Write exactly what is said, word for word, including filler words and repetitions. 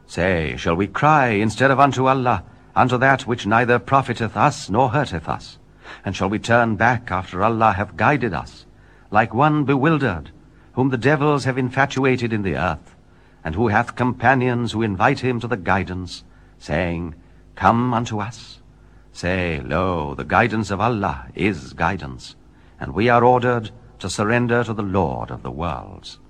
Say, shall we cry instead of unto Allah, unto that which neither profiteth us nor hurteth us? And shall we turn back after Allah hath guided us, like one bewildered, whom the devils have infatuated in the earth, and who hath companions who invite him to the guidance, saying, Come unto us? Say, Lo, the guidance of Allah is guidance, and we are ordered to surrender to the Lord of the worlds.